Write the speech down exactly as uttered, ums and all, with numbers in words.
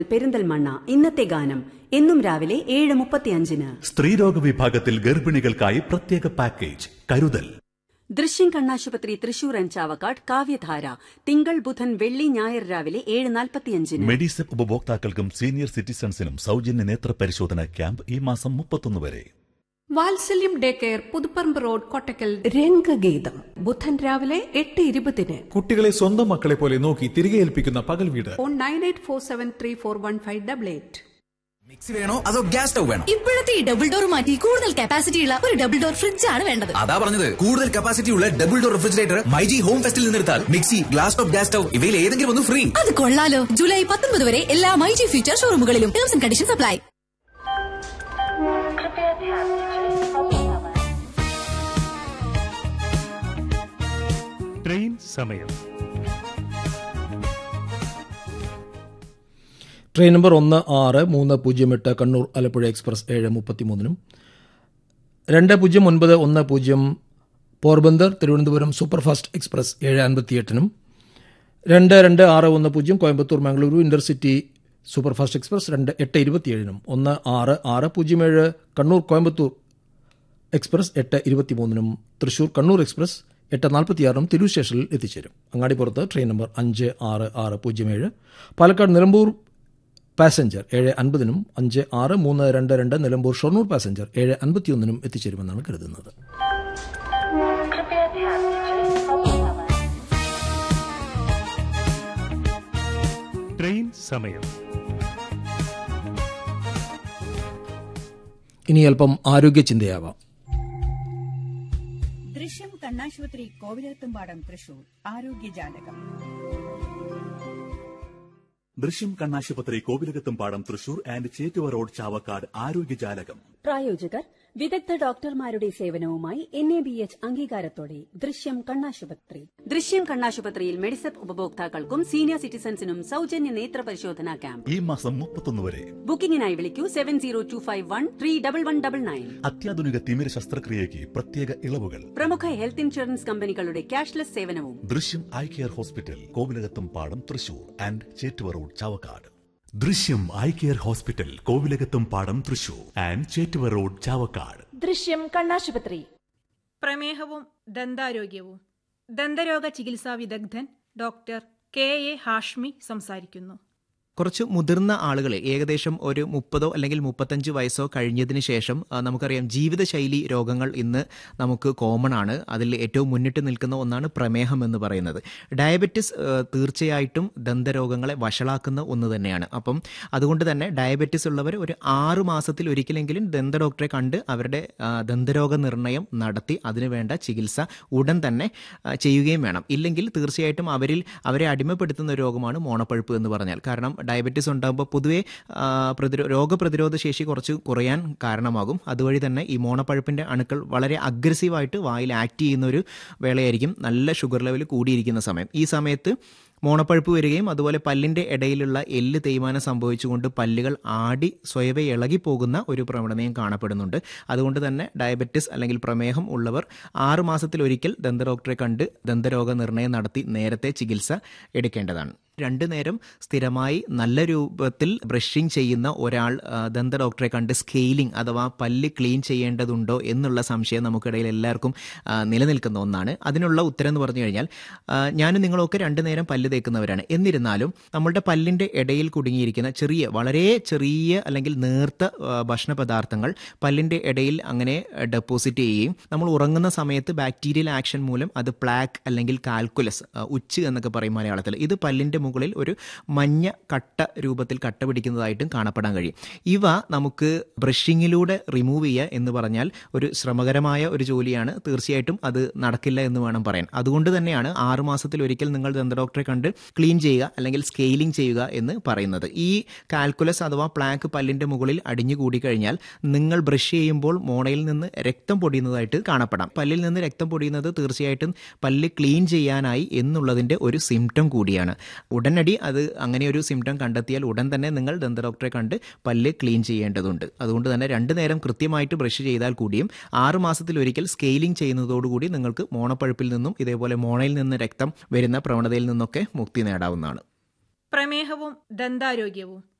പെരിന്തൽമണ്ണ. ഇന്നത്തെ ഗാനം എന്നും രാവിലെ ഏഴ് മുപ്പത്തിയഞ്ചിന്. സ്ത്രീരോഗ വിഭാഗത്തിൽ ഗർഭിണികൾക്കായി പ്രത്യേക പാക്കേജ് കരുതൽ. ദൃശ്യം കണ്ണാശുപത്രി തൃശൂർ ആൻഡ് ചാവക്കാട്. കാവ്യധാര തിങ്കൾ ബുധൻ വെള്ളി ഞായർ രാവിലെ ഏഴ് നാൽപ്പത്തിയഞ്ചിന്. മെഡിസെപ്പ് ഉപഭോക്താക്കൾക്കും സീനിയർ സിറ്റിസൺസിനും സൗജന്യ നേത്ര പരിശോധന ക്യാമ്പ് ഈ മാസം മുപ്പത്തൊന്ന് വരെ. വാത്സല്യം day care, Puthuparamba road, Kottakkal. രംഗഗീതം ബുധൻ രാവിലെ എട്ട് ഇരുപതിന്. കുട്ടികളെ സ്വന്തം മക്കളെ പോലെ നോക്കി തിരികെ ഏൽപ്പിക്കുന്ന പകൽ വീട്. Phone nine eight four seven three four one five double eight. Mixie വേണോ അതോ ഗ്യാസ് സ്റ്റവ് വേണോ? ഇപ്പോഴത്തെ ഈ ഡബിൾ ഡോർ മാറ്റി കൂടുതൽ കപ്പാസിറ്റി ഉള്ള ഒരു ഡബിൾ ഡോർ ഫ്രിഡ്ജ് ആണ് വേണ്ടത്. അതാ പറഞ്ഞത്, കൂടുതൽ കപ്പാസിറ്റി ഉള്ള double door refrigerator myG home ഫെസ്റ്റിൽ നിന്നെടുത്താൽ mixie, glass top, gas stove ഇവയിൽ ഏതെങ്കിലും ഒന്ന് ഫ്രീ. അത് കൊള്ളാലോ. ജൂലൈ പത്തൊൻപത് വരെ എല്ലാ myG future ഷോറൂമുകളിലും. Terms and conditions apply. Train സമയം. ട്രെയിൻ നമ്പർ ഒന്ന് ആറ് മൂന്ന് പൂജ്യം എട്ട് കണ്ണൂർ ആലപ്പുഴ എക്സ്പ്രസ് ഏഴ് മുപ്പത്തിമൂന്നിനും, രണ്ട് പൂജ്യം ഒൻപത് ഒന്ന് പൂജ്യം പോർബന്ദർ തിരുവനന്തപുരം സൂപ്പർഫാസ്റ്റ് എക്സ്പ്രസ് ഏഴ് അൻപത്തിയെട്ടിനും, രണ്ട് രണ്ട് ആറ് ഒന്ന് പൂജ്യം Coimbatore Mangaluru intercity superfast express രണ്ട് എട്ട് ഇരുപത്തിയേഴിനും, ഒന്ന് ആറ് ആറ് പൂജ്യം ഏഴ് കണ്ണൂർ കോയമ്പത്തൂർ എക്സ്പ്രസ് എട്ട് ഇരുപത്തിമൂന്നിനും, തൃശൂർ കണ്ണൂർ എക്സ്പ്രസ് എട്ട് നാൽപ്പത്തിയാറിനും തിരൂർ സ്റ്റേഷനിൽ എത്തിച്ചേരും. അങ്ങാടിപ്പുറത്ത് ട്രെയിൻ നമ്പർ അഞ്ച് ആറ് ആറ് പൂജ്യം ഏഴ് പാലക്കാട് നിലമ്പൂർ പാസഞ്ചർ ഏഴ് അൻപതിനും, അഞ്ച് ആറ് മൂന്ന് രണ്ട് രണ്ട് നിലമ്പൂർ ഷൊർണൂർ പാസഞ്ചർ ഏഴ് അൻപത്തിയൊന്നിനും എത്തിച്ചേരുമെന്നാണ് കരുതുന്നത്. ട്രെയിൻ സമയം. ഇനി അല്പം ആരോഗ്യ ചിന്തയാവാം. ദൃശ്യം കണ്ണാശുപത്രി കോവിലത്തുംപാടം തൃശൂർ ആരോഗ്യജാലകം. ദൃശ്യം കണ്ണാശുപത്രി കോവിലകത്തുംപാടം തൃശൂർ ആൻഡ് ചേറ്റുവ റോഡ് ചാവക്കാട് ആരോഗ്യജാലകം. പ്രായോജകർ വിദഗ്ധ ഡോക്ടർമാരുടെ സേവനവുമായി എൻ എ ബി എച്ച് അംഗീകാരത്തോടെ ദൃശ്യം കണ്ണാശുപത്രി. ദൃശ്യം കണ്ണാശുപത്രിയിൽ മെഡിസെപ്പ് ഉപഭോക്താക്കൾക്കും സീനിയർ സിറ്റിസൺസിനും സൗജന്യ നേത്ര പരിശോധനാ ക്യാമ്പ് ഈ മാസം മുപ്പത്തൊന്ന് വരെ. ബുക്കിംഗിനായി വിളിക്കൂ seven zero to five one three double one double nine. അത്യാധുനിക തിമിര ശസ്ത്രക്രിയയ്ക്ക് പ്രത്യേക ഇളവുകൾ. പ്രമുഖ ഹെൽത്ത് ഇൻഷുറൻസ് കമ്പനികളുടെ ക്യാഷ്ലെസ് സേവനവും. ദൃശ്യം eye care hospital Kovilakathumpadam Thrissur and Chettuva road Chavakkad. ദൃശ്യം eye care hospital Kovilakathumpadam Thrissur and Chettuva road Chavakkad. ദൃശ്യം കണ്ണാശുപത്രി. പ്രമേഹവും ദന്താരോഗ്യവും. ദന്തരോഗ ചികിത്സാ വിദഗ്ധൻ ഡോക്ടർ കെ എ ഹാഷ്മി സംസാരിക്കുന്നു. കുറച്ച് മുതിർന്ന ആളുകൾ ഏകദേശം ഒരു മുപ്പതോ അല്ലെങ്കിൽ മുപ്പത്തഞ്ച് വയസ്സോ കഴിഞ്ഞതിന് ശേഷം നമുക്കറിയാം ജീവിതശൈലി രോഗങ്ങൾ ഇന്ന് നമുക്ക് കോമൺ ആണ്. അതിൽ ഏറ്റവും മുന്നിട്ട് നിൽക്കുന്ന ഒന്നാണ് പ്രമേഹം എന്ന് പറയുന്നത്. ഡയബറ്റിസ് തീർച്ചയായിട്ടും ദന്തരോഗങ്ങളെ വഷളാക്കുന്ന ഒന്ന് തന്നെയാണ്. അപ്പം അതുകൊണ്ട് തന്നെ ഡയബറ്റിസ് ഉള്ളവർ ഒരു ആറു മാസത്തിൽ ഒരിക്കലെങ്കിലും ദന്ത ഡോക്ടറെ കണ്ട് അവരുടെ ദന്തരോഗ നിർണയം നടത്തി അതിനുവേണ്ട ചികിത്സ ഉടൻ തന്നെ ചെയ്യുകയും വേണം. ഇല്ലെങ്കിൽ തീർച്ചയായിട്ടും അവരിൽ അവരെ അടിമപ്പെടുത്തുന്ന ഒരു രോഗമാണ് മോണപ്പഴുപ്പ് എന്ന് പറഞ്ഞാൽ. കാരണം ഡയബറ്റിസ് ഉണ്ടാകുമ്പോൾ പൊതുവെ പ്രതിരോ രോഗപ്രതിരോധ ശേഷി കുറച്ച് കുറയാൻ കാരണമാകും. അതുവഴി തന്നെ ഈ മോണപ്പഴുപ്പിൻ്റെ അണുക്കൾ വളരെ അഗ്രസീവായിട്ട് വായിൽ ആക്ട് ചെയ്യുന്ന ഒരു വേളയായിരിക്കും നല്ല ഷുഗർ ലെവൽ കൂടിയിരിക്കുന്ന സമയം. ഈ സമയത്ത് മോണപ്പഴുപ്പ് വരികയും അതുപോലെ പല്ലിൻ്റെ ഇടയിലുള്ള എല്ല് തേയ്മാനം സംഭവിച്ചുകൊണ്ട് പല്ലുകൾ ആടി സ്വയവേ ഇളകിപ്പോകുന്ന ഒരു പ്രവണതയും കാണപ്പെടുന്നുണ്ട്. അതുകൊണ്ട് തന്നെ ഡയബറ്റിസ് അല്ലെങ്കിൽ പ്രമേഹം ഉള്ളവർ ആറ് മാസത്തിലൊരിക്കൽ ദന്ത ഡോക്ടറെ കണ്ട് ദന്തരോഗ നിർണയം നടത്തി നേരത്തെ ചികിത്സ എടുക്കേണ്ടതാണ്. രണ്ടു നേരം സ്ഥിരമായി നല്ല രൂപത്തിൽ ബ്രഷിംഗ് ചെയ്യുന്ന ഒരാൾ ദന്ത ഡോക്ടറെ കണ്ട് സ്കെയിലിംഗ് അഥവാ പല്ല് ക്ലീൻ ചെയ്യേണ്ടതുണ്ടോ എന്നുള്ള സംശയം നമുക്കിടയിൽ എല്ലാവർക്കും നിലനിൽക്കുന്ന ഒന്നാണ്. അതിനുള്ള ഉത്തരം എന്ന് പറഞ്ഞു കഴിഞ്ഞാൽ ഞാനും നിങ്ങളൊക്കെ രണ്ടു നേരം പല്ല് തേക്കുന്നവരാണ്. എന്നിരുന്നാലും നമ്മളുടെ പല്ലിൻ്റെ ഇടയിൽ കുടുങ്ങിയിരിക്കുന്ന ചെറിയ വളരെ ചെറിയ അല്ലെങ്കിൽ നേർത്ത ഭക്ഷണ പദാർത്ഥങ്ങൾ പല്ലിൻ്റെ ഇടയിൽ അങ്ങനെ ഡെപ്പോസിറ്റ് ചെയ്യുകയും നമ്മൾ ഉറങ്ങുന്ന സമയത്ത് ബാക്ടീരിയൽ ആക്ഷൻ മൂലം അത് പ്ലാക്ക് അല്ലെങ്കിൽ കാൽക്കുലസ് ഉച്ച് എന്നൊക്കെ പറയും മലയാളത്തിൽ. ഇത് പല്ലിൻ്റെ മുകളിൽ ഒരു മഞ്ഞ കട്ട രൂപത്തിൽ കട്ട പിടിക്കുന്നതായിട്ടും കാണപ്പെടാൻ കഴിയും. ഇവ നമുക്ക് ബ്രഷിങ്ങിലൂടെ റിമൂവ് ചെയ്യുക എന്ന് പറഞ്ഞാൽ ഒരു ശ്രമകരമായ ഒരു ജോലിയാണ്. തീർച്ചയായിട്ടും അത് നടക്കില്ല എന്ന് വേണം പറയാൻ. അതുകൊണ്ട് തന്നെയാണ് ആറു മാസത്തിൽ ഒരിക്കൽ നിങ്ങൾ ദന്ത ഡോക്ടറെ കണ്ട് ക്ലീൻ ചെയ്യുക അല്ലെങ്കിൽ സ്കെയിലിംഗ് ചെയ്യുക എന്ന് പറയുന്നത്. ഈ കാൽക്കുലസ് അഥവാ പ്ലാക്ക് പല്ലിൻ്റെ മുകളിൽ അടിഞ്ഞു കൂടിക്കഴിഞ്ഞാൽ നിങ്ങൾ ബ്രഷ് ചെയ്യുമ്പോൾ മോണയിൽ നിന്ന് രക്തം പൊടിയുന്നതായിട്ട് കാണപ്പെടാം. പല്ലിൽ നിന്ന് രക്തം പൊടിയുന്നത് തീർച്ചയായിട്ടും പല്ല് ക്ലീൻ ചെയ്യാനായി എന്നുള്ളതിൻ്റെ ഒരു സിംറ്റം കൂടിയാണ്. ഉടനടി അത് അങ്ങനെ ഒരു സിംറ്റം കണ്ടെത്തിയാൽ ഉടൻ തന്നെ നിങ്ങൾ ദന്ത ഡോക്ടറെ കണ്ട് പല്ല് ക്ലീൻ ചെയ്യേണ്ടതുണ്ട്. അതുകൊണ്ട് തന്നെ രണ്ടു നേരം കൃത്യമായിട്ട് ബ്രഷ് ചെയ്താൽ കൂടിയും ആറ് മാസത്തിൽ ഒരിക്കൽ സ്കെയിലിംഗ് ചെയ്യുന്നതോടുകൂടി നിങ്ങൾക്ക് മോണപ്പഴുപ്പിൽ നിന്നും ഇതേപോലെ മോണയിൽ നിന്ന് രക്തം വരുന്ന പ്രവണതയിൽ നിന്നൊക്കെ മുക്തി നേടാവുന്നതാണ്. പ്രമേഹവും ദന്താരോഗ്യവും.